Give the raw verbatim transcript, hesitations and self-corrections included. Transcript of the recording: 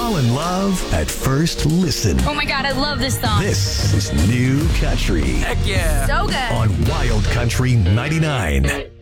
Fall in love at first listen. Oh my God, I love this song. This is New Country Heck yeah. So good. on Wild Country ninety-nine.